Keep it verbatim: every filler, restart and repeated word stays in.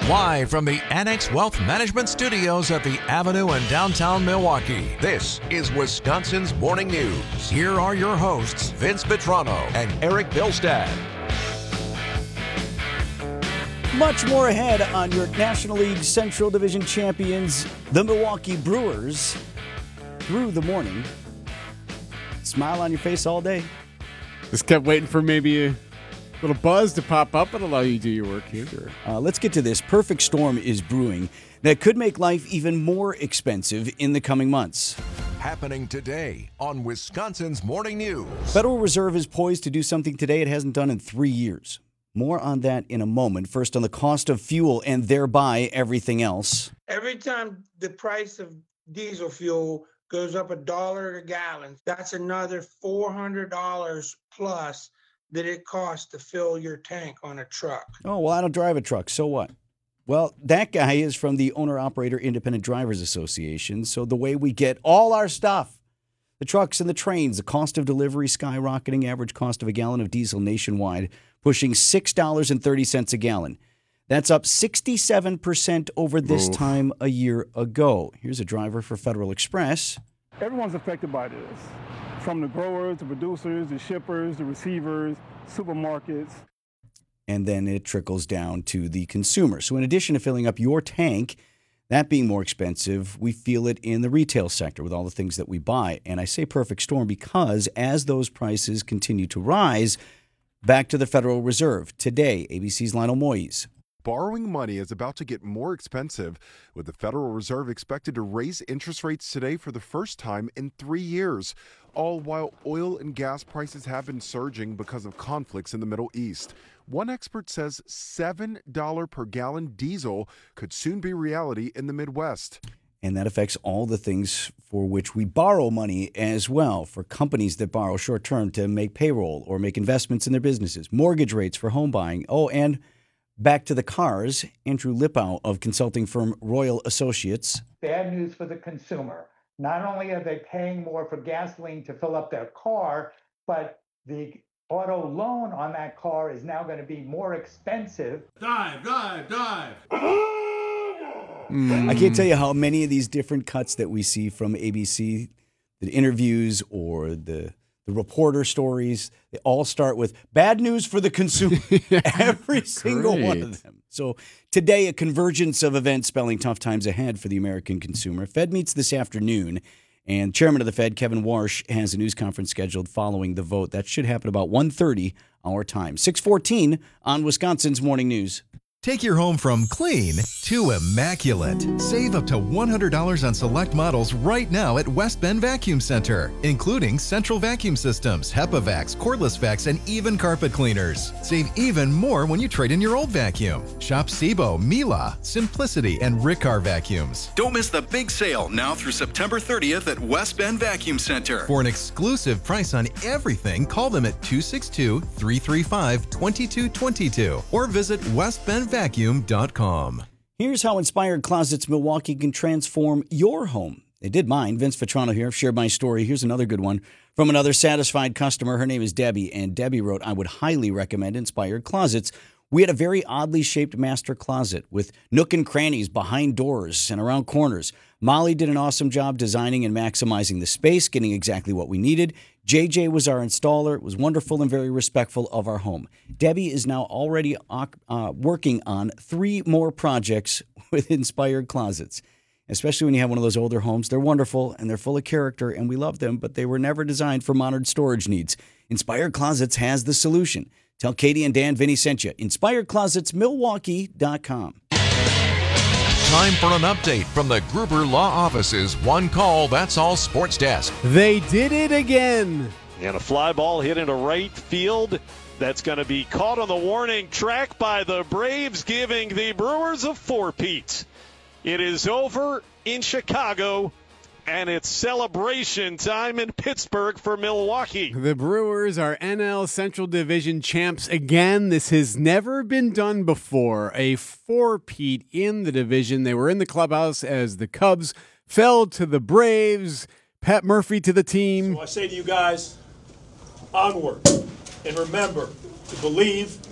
Live from the Annex Wealth Management Studios at the Avenue in downtown Milwaukee, this is Wisconsin's Morning News. Here are your hosts, Vince Vitrano and Eric Bilstad. Much more ahead on your National League Central Division champions, the Milwaukee Brewers. Through the morning, smile on your face all day. Just kept waiting for maybe a little buzz to pop up and allow you to do your work here. Uh, let's get to this. Perfect storm is brewing that could make life even more expensive in the coming months. Happening today on Wisconsin's Morning News. Federal Reserve is poised to do something today it hasn't done in three years. More on that in a moment. First, on the cost of fuel and thereby everything else. Every time the price of diesel fuel goes up a dollar a gallon, that's another four hundred dollars plus that it costs to fill your tank on a truck. Oh, well, I don't drive a truck. So what? Well, that guy is from the Owner-Operator Independent Drivers Association. So the way we get all our stuff, the trucks and the trains, the cost of delivery skyrocketing, average cost of a gallon of diesel nationwide pushing six dollars and thirty cents a gallon. That's up sixty-seven percent over this Oof. time a year ago. Here's a driver for Federal Express. Everyone's affected by this, from the growers, the producers, the shippers, the receivers, supermarkets. And then it trickles down to the consumer. So in addition to filling up your tank, that being more expensive, we feel it in the retail sector with all the things that we buy. And I say perfect storm because as those prices continue to rise, back to the Federal Reserve. Today, A B C's Lionel Moyes. Borrowing money is about to get more expensive, with the Federal Reserve expected to raise interest rates today for the first time in three years, all while oil and gas prices have been surging because of conflicts in the Middle East. One expert says seven dollars per gallon diesel could soon be reality in the Midwest. And that affects all the things for which we borrow money as well, for companies that borrow short-term to make payroll or make investments in their businesses, mortgage rates for home buying. Oh, and back to the cars, Andrew Lippow of consulting firm Royal Associates. Bad news for the consumer. Not only are they paying more for gasoline to fill up their car, but the auto loan on that car is now going to be more expensive. Dive, dive, dive. I can't tell you how many of these different cuts that we see from A B C, the interviews or the the reporter stories, they all start with bad news for the consumer. Every single Great. one of them. So today, a convergence of events spelling tough times ahead for the American consumer. Fed meets this afternoon, and Chairman of the Fed, Kevin Warsh, has a news conference scheduled following the vote. That should happen about one thirty our time. six fourteen on Wisconsin's Morning News. Take your home from clean to immaculate. Save up to one hundred dollars on select models right now at West Bend Vacuum Center, including central vacuum systems, HEPA vacs, cordless vacs, and even carpet cleaners. Save even more when you trade in your old vacuum. Shop Sebo, Mila, Simplicity, and Riccar vacuums. Don't miss the big sale now through September thirtieth at West Bend Vacuum Center. For an exclusive price on everything, call them at two six two, three three five, two two two two or visit west bend vacuum dot com. Here's how Inspired Closets Milwaukee can transform your home. They did mine. Vince Vitrano here. I've shared my story. Here's another good one from another satisfied customer. Her name is Debbie, and Debbie wrote, I would highly recommend Inspired Closets. We had a very oddly shaped master closet with nook and crannies behind doors and around corners. Molly did an awesome job designing and maximizing the space, getting exactly what we needed. J J was our installer. It was wonderful and very respectful of our home. Debbie is now already uh, working on three more projects with Inspired Closets, especially when you have one of those older homes. They're wonderful and they're full of character and we love them, but they were never designed for modern storage needs. Inspired Closets has the solution. Tell Katie and Dan Vinny sent you. inspired closets milwaukee dot com. Time for an update from the Gruber Law Office's One Call, That's All Sports Desk. They did it again. And a fly ball hit into right field. That's going to be caught on the warning track by the Braves, giving the Brewers a four-peat. It is over in Chicago, and it's celebration time in Pittsburgh for Milwaukee. The Brewers are N L Central Division champs again. This has never been done before. A four-peat in the division. They were in the clubhouse as the Cubs fell to the Braves. Pat Murphy to the team. So I say to you guys, onward. And remember to believe